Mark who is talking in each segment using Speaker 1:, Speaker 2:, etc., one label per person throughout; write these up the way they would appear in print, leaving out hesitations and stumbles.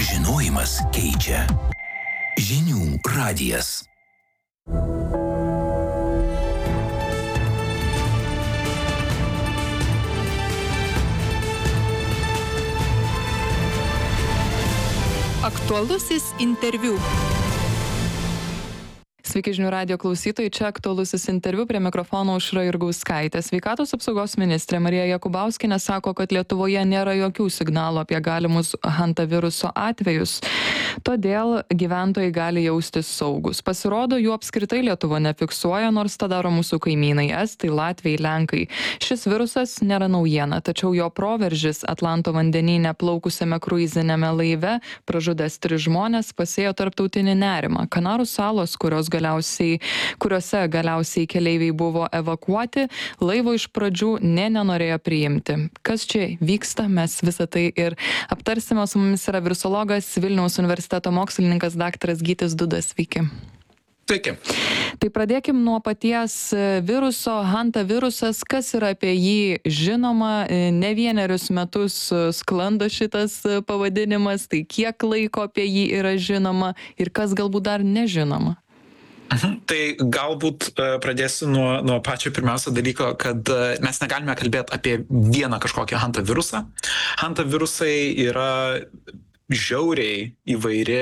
Speaker 1: Žinojimas keičia. Žinių radijas.
Speaker 2: Aktualusis interviu. Sveiki žinių radijo klausytojai, čia aktualusis interviu, prie mikrofono Aušra Jurgauskaitė. Sveikatos apsaugos ministrė Marija Jakubauskienė sako, kad Lietuvoje nėra jokių signalų apie galimus hantaviruso atvejus, todėl gyventojai gali jaustis saugus. Pasirodo, jų apskritai Lietuva nefiksuoja, nors tą daro mūsų kaimynai estai, latviai, lenkai. Šis virusas nėra naujiena, tačiau jo proveržis Atlanto vandenyne plaukusiame kruizinėme laive, pražudęs 3 žmonės, pasėjo tarptautinį nerimą. Kanarų salos, kuriuose galiausiai keleiviai buvo evakuoti, laivo iš pradžių nenorėjo priimti. Kas čia vyksta, mes visą tai ir aptarsime. Su mumis yra virusologas, Vilniaus universiteto mokslininkas daktaras Gytis Dudas. Sveiki.
Speaker 3: Sveiki.
Speaker 2: Tai pradėkim nuo paties viruso, hantavirusas. Kas yra apie jį žinoma? Ne vienerius metus sklando šitas pavadinimas, tai kiek laiko apie jį yra žinoma ir kas galbūt dar nežinoma?
Speaker 3: Tai galbūt pradėsiu nuo pačio pirmiausio dalyko, kad mes negalime kalbėti apie vieną kažkokį hantavirusą. Hantavirusai yra žiauriai įvairi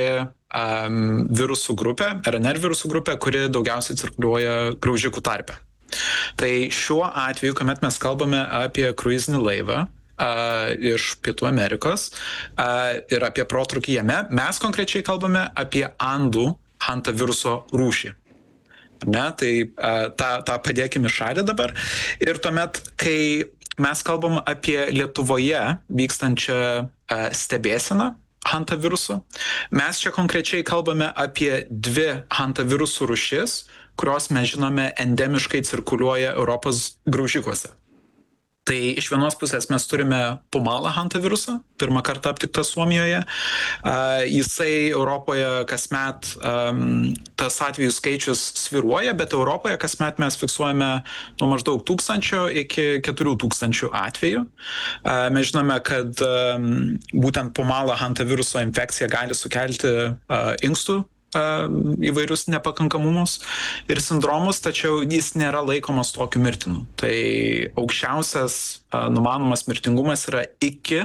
Speaker 3: virusų grupė, RNR virusų grupė, kuri daugiausiai cirkuliuoja graužikų tarpe. Tai šiuo atveju, kuomet mes kalbame apie kruizinį laivą iš Pietų Amerikos ir apie protrūkį jame, mes konkrečiai kalbame apie Andų hantaviruso rūšį. Ne, tai tą padėkime šalį dabar. Ir tuomet, kai mes kalbam apie Lietuvoje vykstančią stebėseną hantavirusų, mes čia konkrečiai kalbame apie 2 hantavirusų rūšis, kurios mes žinome endemiškai cirkuliuoja Europos graužikuose. Tai iš vienos pusės mes turime Pumala hantavirusą, pirmą kartą aptiktą Suomijoje. Jisai Europoje kasmet, tas atvejų skaičius svyruoja, bet Europoje kasmet mes fiksuojame nuo maždaug 1000 iki 4000 atvejų. Mes žinome, kad būtent Pumala hantaviruso infekcija gali sukelti inkstų įvairius nepakankamumus ir sindromus, tačiau jis nėra laikomas tokiu mirtinu. Tai aukščiausias numanomas mirtingumas yra iki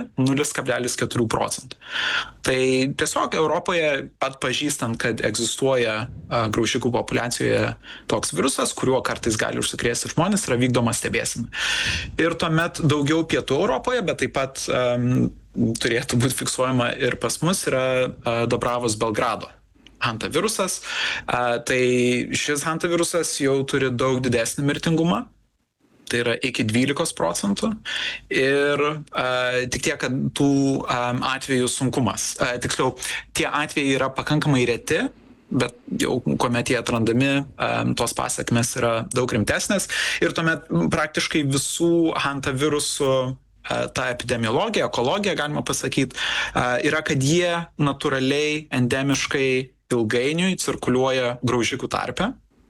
Speaker 3: 0,4%. Tai tiesiog Europoje atpažįstant, kad egzistuoja graužikų populiacijoje toks virusas, kuriuo kartais gali užsikrėsti žmonės, yra vykdoma stebėsena. Ir tuomet daugiau pietų Europoje, bet taip pat turėtų būti fiksuojama ir pas mus, yra Dobravos Belgrado hantavirusas. Tai šis hantavirusas jau turi daug didesnį mirtingumą, tai yra iki 12%. Ir tik tiek, kad tų atvejų sunkumas. Tiksliau, tie atvejai yra pakankamai reti, bet jau kuomet jie atrandami, tos pasekmės yra daug rimtesnės. Ir tuomet praktiškai visų hantavirusų ta epidemiologija, ekologija, galima pasakyti, yra, kad jie natūraliai, endemiškai ilgainiui cirkuliuoja graužikų tarpe.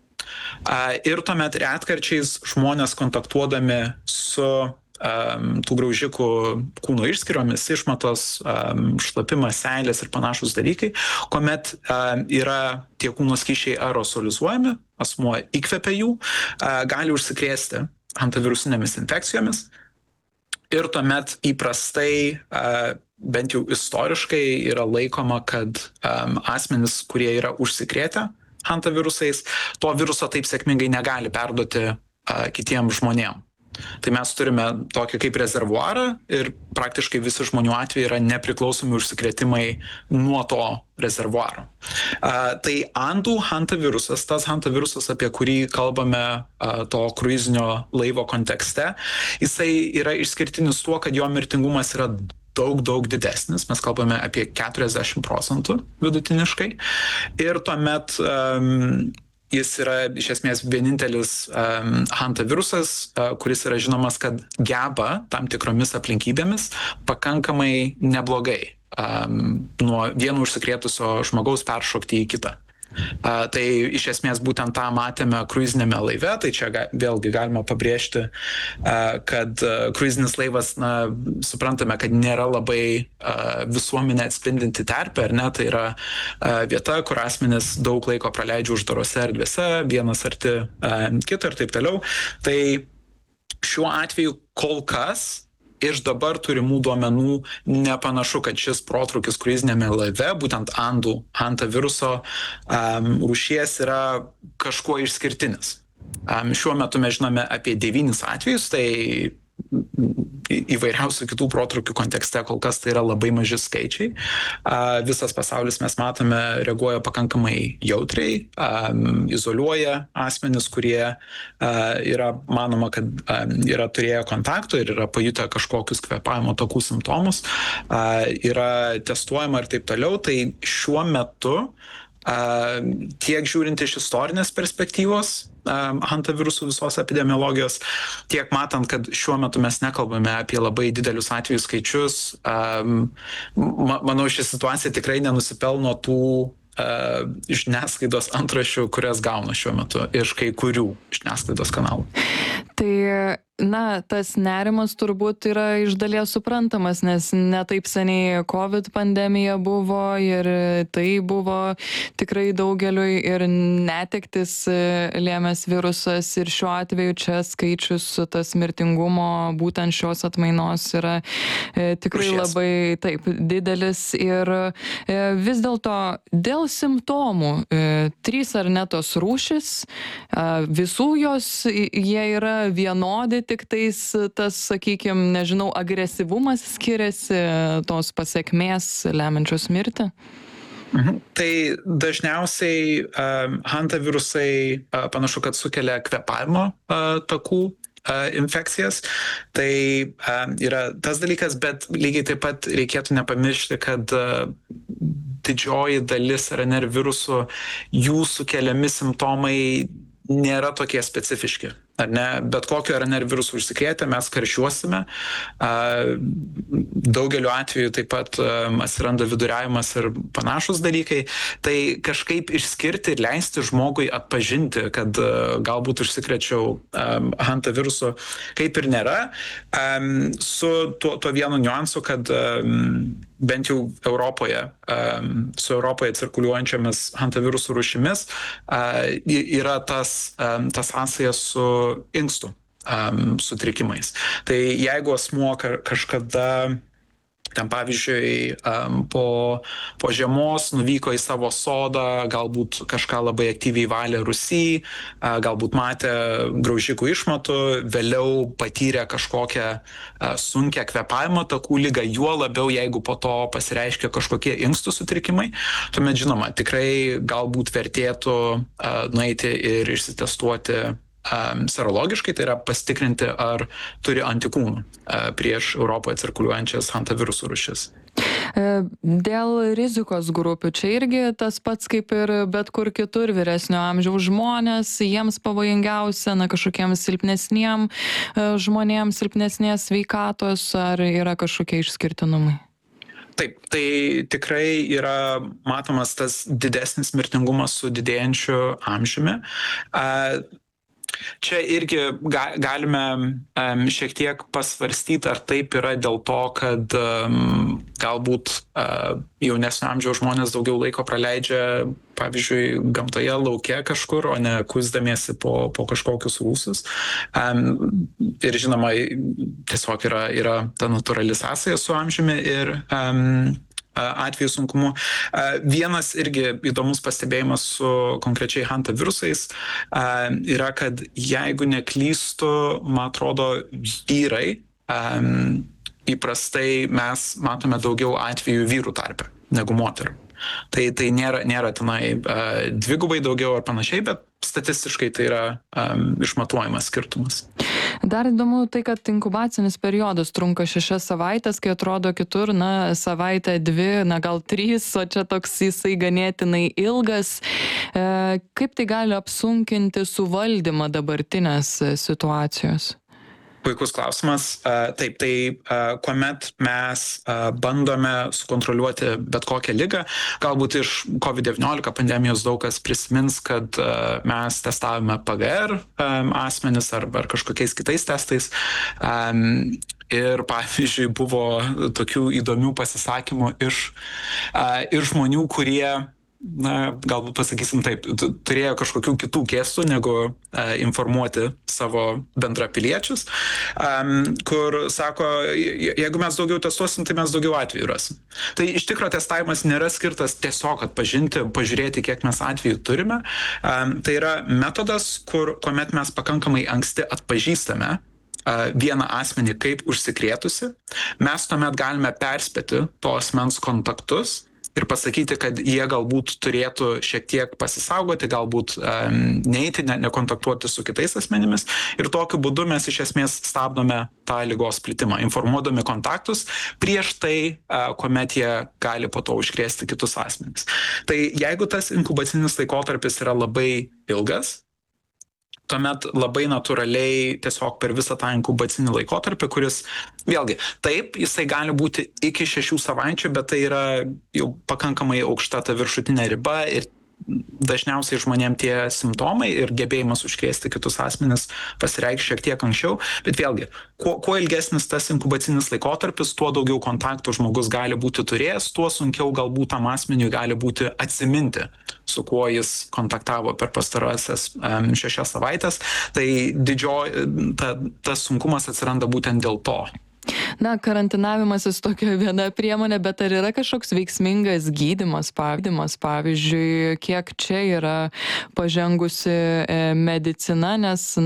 Speaker 3: Ir tuomet retkarčiais žmonės kontaktuodami su tų graužikų kūno išskyromis, išmatos, šlapimas, seilės ir panašus dalykai, kuomet yra tie kūno skysčiai aerosolizuojami, asmuo įkvepia jų, gali užsikrėsti hantavirusinėmis infekcijomis. Ir tuomet įprastai, bent jau istoriškai, yra laikoma, kad asmenys, kurie yra užsikrėtę hantavirusais, to viruso taip sėkmingai negali perduoti kitiems žmonėms. Tai mes turime tokį kaip rezervuarą ir praktiškai visi žmonių atvejai yra nepriklausomi užsikrėtimai nuo to rezervuaro. Tai Andų hantavirusas, tas hantavirusas, apie kurį kalbame to kruizinio laivo kontekste, jisai yra išskirtinis tuo, kad jo mirtingumas yra daug didesnis. Mes kalbame apie 40% vidutiniškai. Ir tuomet jis yra iš esmės vienintelis hantavirusas, kuris yra žinomas, kad geba tam tikromis aplinkybėmis pakankamai neblogai nuo vieno užsikrėtusio žmogaus peršokti į kitą. Tai iš esmės būtent tą matėme kruizinėme laive, tai čia vėlgi galima pabrėžti, kad kruizinis laivas, suprantame, kad nėra labai visuomenę atspindinti terpę, ar ne, tai yra vieta, kur asmenys daug laiko praleidžia uždarose erdvėse, vienas arti kito ir taip toliau. Tai šiuo atveju kol kas iš dabar turimų duomenų nepanašu, kad šis protrūkis kruizinėme laive, būtent Andų hantaviruso rūšies, yra kažkuo išskirtinis. Šiuo metu mes žinome apie 9 atvejus, tai įvairiausių kitų protrūkių kontekste kol kas tai yra labai maži skaičiai. Visas pasaulis, mes matome, reaguoja pakankamai jautriai, izoliuoja asmenis, kurie yra, manoma, kad yra turėję kontaktų ir yra pajutę kažkokius kvėpavimo takų simptomus, yra testuojama ir taip toliau. Tai šiuo metu tiek žiūrint iš istorinės perspektyvos hantavirusų visos epidemiologijos, tiek matant, kad šiuo metu mes nekalbame apie labai didelius atvejų skaičius, manau, ši situacija tikrai nenusipelno tų žiniasklaidos antraščių, kurias gauna šiuo metu iš kai kurių žiniasklaidos kanalų.
Speaker 2: Tai tas nerimas turbūt yra iš dalies suprantamas, nes ne taip seniai COVID pandemija buvo ir tai buvo tikrai daugeliui ir netektis lėmęs virusas ir šiuo atveju čia skaičius tas mirtingumo būtent šios atmainos yra tikrai labai taip didelis ir vis dėlto dėl simptomų 3 ar ne tos rūšys, visų jos jie yra vienodi, tik tais tas, sakykime, nežinau, agresyvumas skiriasi tos pasekmės lemiančios mirtį?
Speaker 3: Tai dažniausiai hantavirusai panašu, kad sukelia kvėpavimo takų infekcijas. Tai yra tas dalykas, bet lygiai taip pat reikėtų nepamiršti, kad didžioji dalis RNR virusų, jų sukeliami simptomai nėra tokie specifiški. Ar ne, bet kokio RNR virusų užsikrėtę mes karščiuosime. Daugeliu atveju taip pat atsiranda viduriavimas ir panašus dalykai. Tai kažkaip išskirti ir leisti žmogui atpažinti, kad galbūt užsikrečiau hantavirusu, kaip ir nėra. Su tuo vienu niuansu, kad bent jau Europoje, su Europoje cirkuliuojančiamis hantavirusų rūšimis yra tas sąsajas su inkstų sutrikimais. Tai jeigu asmuo kažkada ten, pavyzdžiui, po žiemos nuvyko į savo sodą, galbūt kažką labai aktyviai valė rūsy, galbūt matė graužikų išmatų, vėliau patyrė kažkokią sunkią kvėpavimo takų ligą, juo labiau, jeigu po to pasireiškia kažkokie inkstų sutrikimai, tuomet, žinoma, tikrai galbūt vertėtų nueiti ir išsitestuoti serologiškai, tai yra pasitikrinti, ar turi antikūnų prieš Europoje cirkuliuojančias hantavirusų rūšis.
Speaker 2: Dėl rizikos grupių čia irgi tas pats kaip ir bet kur kitur, vyresnio amžiaus žmonės, jiems pavojingiausia, kažkokiems silpnesniem žmonėms, silpnesnės sveikatos, ar yra kažkokie išskirtinumai?
Speaker 3: Taip, tai tikrai yra matomas tas didesnis mirtingumas su didėjančiu amžiumi. Čia irgi galime šiek tiek pasvarstyti, ar taip yra dėl to, kad galbūt jaunesnio amžiaus žmonės daugiau laiko praleidžia, pavyzdžiui, gamtoje lauke kažkur, o ne kuisdamiesi po kažkokius rūsius. Ir žinoma, tiesiog yra ta natūrali sąsaja su amžiumi ir atvejų sunkumu. Vienas irgi įdomus pastebėjimas su konkrečiai hantavirusais yra, kad jeigu neklystu, man atrodo, vyrai įprastai mes matome daugiau atvejų vyrų tarpe negu moterų. Tai nėra tenai dvigubai daugiau ar panašiai, bet statistiškai tai yra išmatuojamas skirtumas.
Speaker 2: Dar įdomu tai, kad inkubacinis periodas trunka 6 savaitės, kai atrodo kitur, savaitę 2, gal 3, o čia toks jisai ganėtinai ilgas. Kaip tai gali apsunkinti suvaldymą dabartinės situacijos?
Speaker 3: Puikus klausimas. Taip, tai kuomet mes bandome sukontroliuoti bet kokią ligą, galbūt iš COVID-19 pandemijos daug kas prisimins, kad mes testavome PGR asmenis arba kažkokiais kitais testais. Ir pavyzdžiui, buvo tokių įdomių pasisakymų iš žmonių, kurie, na, galbūt pasakysim taip, turėjo kažkokių kitų kėstų, negu informuoti savo bendrapiliečius, kur sako, jeigu mes daugiau testuosim, tai mes daugiau atvejų rasim. Tai iš tikrųjų testavimas nėra skirtas tiesiog atpažinti, pažiūrėti, kiek mes atvejų turime. Tai yra metodas, kuomet mes pakankamai anksti atpažįstame vieną asmenį kaip užsikrėtusi, mes tuomet galime perspėti to asmens kontaktus ir pasakyti, kad jie galbūt turėtų šiek tiek pasisaugoti, galbūt neiti, nekontaktuoti su kitais asmenimis. Ir tokiu būdu mes iš esmės stabdome tą ligos plitimą, informuodami kontaktus prieš tai, kuomet jie gali po to užkrėsti kitus asmenis. Tai jeigu tas inkubacinis laikotarpis yra labai ilgas, tuomet labai natūraliai tiesiog per visą tą inkubacinį laikotarpį, kuris, vėlgi, taip, jisai gali būti iki 6 savaičių, bet tai yra jau pakankamai aukšta ta viršutinė riba ir dažniausiai žmonėm tie simptomai ir gebėjimas užkrėsti kitus asmenis pasireikš šiek tiek anksčiau, bet vėlgi, kuo ilgesnis tas inkubacinis laikotarpis, tuo daugiau kontaktų žmogus gali būti turėjęs, tuo sunkiau galbūt tam asmeniui gali būti atsiminti, su kuo jis kontaktavo per pastarąsias 6 savaitės. Tai tas sunkumas atsiranda būtent dėl to.
Speaker 2: Na, karantinavimasis tokia viena priemonė, bet ar yra kažkoks veiksmingas gydymas, pavyzdžiui, kiek čia yra pažengusi medicina, nes